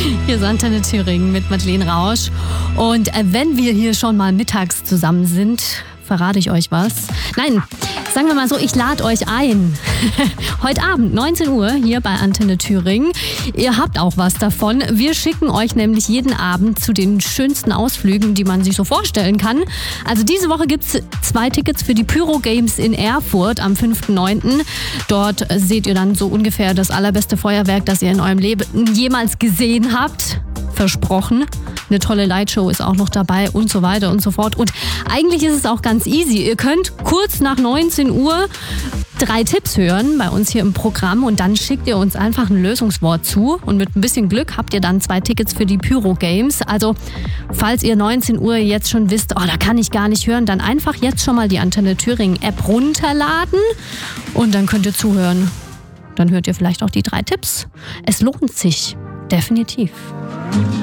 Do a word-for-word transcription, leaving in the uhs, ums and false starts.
Hier ist Antenne Thüringen mit Madeleine Rausch. Und äh, wenn wir hier schon mal mittags zusammen sind, verrate ich euch was. Nein, sagen wir mal so, ich lade euch ein. Heute Abend, neunzehn Uhr, hier bei Antenne Thüringen. Ihr habt auch was davon. Wir schicken euch nämlich jeden Abend zu den schönsten Ausflügen, die man sich so vorstellen kann. Also diese Woche gibt es zwei Tickets für die Pyro Games in Erfurt am fünften neunten Dort seht ihr dann so ungefähr das allerbeste Feuerwerk, das ihr in eurem Leben jemals gesehen habt. Versprochen. Eine tolle Lightshow ist auch noch dabei und so weiter und so fort. Und eigentlich ist es auch ganz easy. Ihr könnt kurz nach neunzehn Uhr drei Tipps hören bei uns hier im Programm und dann schickt ihr uns einfach ein Lösungswort zu und mit ein bisschen Glück habt ihr dann zwei Tickets für die Pyro Games. Also falls ihr neunzehn Uhr jetzt schon wisst, oh, da kann ich gar nicht hören, dann einfach jetzt schon mal die Antenne Thüringen App runterladen und dann könnt ihr zuhören. Dann hört ihr vielleicht auch die drei Tipps. Es lohnt sich. Definitiv.